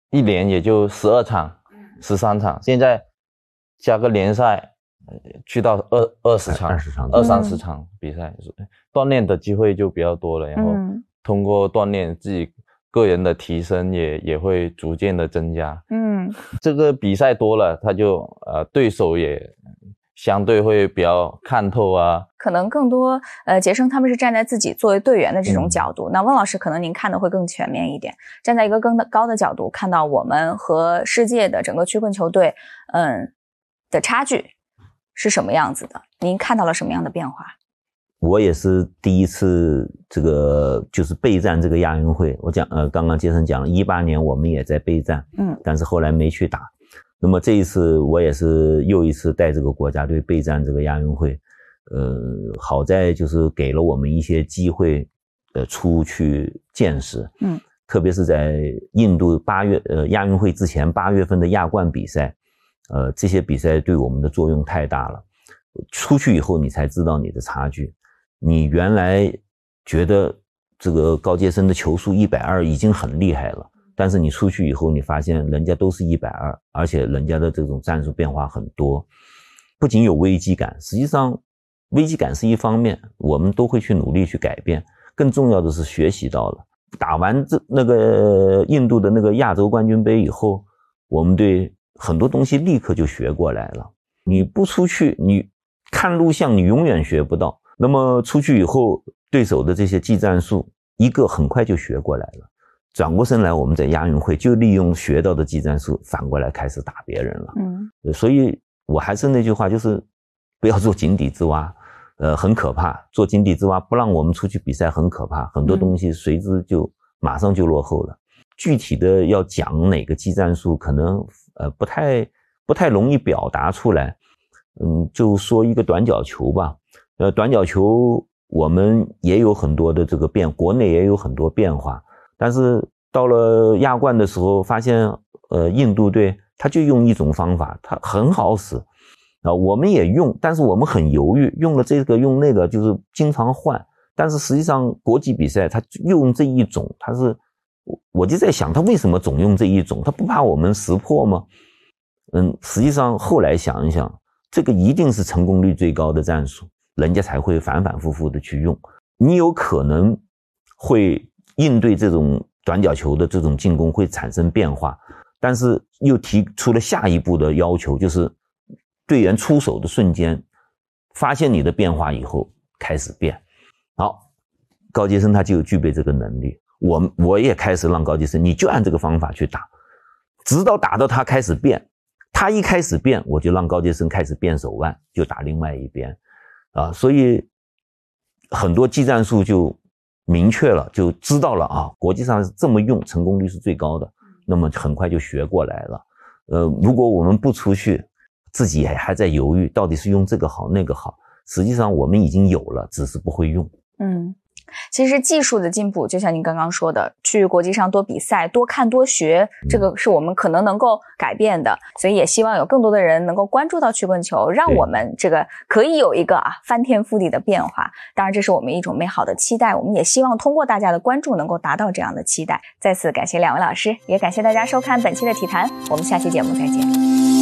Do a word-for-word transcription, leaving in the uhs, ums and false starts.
一年也就十二场、十三场，现在加个联赛，去到二二十场、 二十场、 二三十场比赛，嗯、锻炼的机会就比较多了。然后通过锻炼，自己个人的提升也也会逐渐的增加。嗯，这个比赛多了，他就呃对手也相对会比较看透啊。 可能更多呃杰生他们是站在自己作为队员的这种角度，嗯、那温老师可能您看的会更全面一点，站在一个更高的角度看到我们和世界的整个曲棍球队嗯的差距是什么样子的，您看到了什么样的变化？ 我也是第一次这个就是备战这个亚运会，我讲呃刚刚杰生讲了一八年我们也在备战，嗯，但是后来没去打。那么这一次我也是又一次带这个国家队备战这个亚运会，呃，好在就是给了我们一些机会，呃，出去见识，嗯，特别是在印度八月呃亚运会之前八月份的亚冠比赛，呃，这些比赛对我们的作用太大了。出去以后你才知道你的差距，你原来觉得这个高阶生的球速一百二已经很厉害了。但是你出去以后，你发现人家都是一百二，而且人家的这种战术变化很多，不仅有危机感，实际上危机感是一方面，我们都会去努力去改变，更重要的是学习到了。打完这那个印度的那个亚洲冠军杯以后，我们对很多东西立刻就学过来了。你不出去，你看录像你永远学不到，那么出去以后，对手的这些技战术一个很快就学过来了。转过身来，我们在亚运会就利用学到的技战术，反过来开始打别人了。嗯，所以我还是那句话，就是不要做井底之蛙，呃，很可怕。做井底之蛙不让我们出去比赛很可怕，很多东西随之就马上就落后了。具体的要讲哪个技战术，可能呃不太不太容易表达出来。嗯，就说一个短角球吧。呃，短角球我们也有很多的这个变，国内也有很多变化。但是到了亚冠的时候，发现呃印度队他就用一种方法，他很好使啊，我们也用，但是我们很犹豫，用了这个用那个，就是经常换。但是实际上国际比赛他用这一种，他是我就在想，他为什么总用这一种？他不怕我们识破吗？嗯，实际上后来想一想，这个一定是成功率最高的战术，人家才会反反复复的去用。你有可能会应对这种短角球的这种进攻会产生变化，但是又提出了下一步的要求，就是队员出手的瞬间发现你的变化以后开始变。好，高阶生他就具备这个能力，我我也开始让高阶生你就按这个方法去打，直到打到他开始变，他一开始变我就让高阶生开始变手腕，就打另外一边啊，所以很多技战术就明确了，就知道了啊，国际上这么用，成功率是最高的，那么很快就学过来了。呃，如果我们不出去，自己还在犹豫，到底是用这个好那个好，实际上我们已经有了，只是不会用。 嗯，其实技术的进步，就像您刚刚说的，去国际上多比赛、多看、多学，这个是我们可能能够改变的。所以也希望有更多的人能够关注到曲棍球，让我们这个可以有一个啊翻天覆地的变化。当然，这是我们一种美好的期待，我们也希望通过大家的关注，能够达到这样的期待。再次感谢两位老师，也感谢大家收看本期的体坛，我们下期节目再见。